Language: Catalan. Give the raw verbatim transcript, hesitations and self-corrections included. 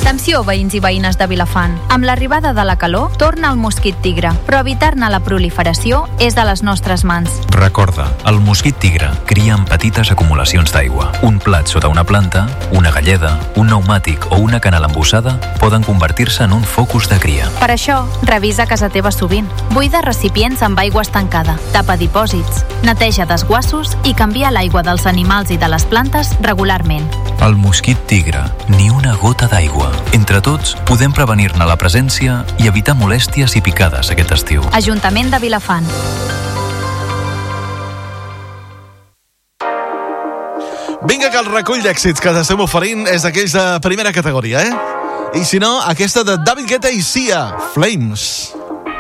Atenció, veïns i veïnes de Vilafant. Amb l'arribada de la calor, torna el mosquit tigre, però evitar-ne la proliferació és de les nostres mans. Recorda, el mosquit tigre cria en petites acumulacions d'aigua. Un plat sota una planta, una galleda, un pneumàtic o una canal embossada poden convertir-se en un focus de cria. Per això, revisa casa teva sovint. Buida recipients amb aigua estancada, tapa dipòsits, neteja desguassos i canvia l'aigua dels animals i de les plantes regularment. El mosquit tigre, ni una gota d'aigua. Entre tots, podem prevenir-ne la presència i evitar molèsties i picades aquest estiu. Ajuntament de Vilafant. Vinga, que el recull d'èxits que t'estem oferint és d'aquells de primera categoria, eh? I si no, aquesta de David Guetta i Sia, Flames.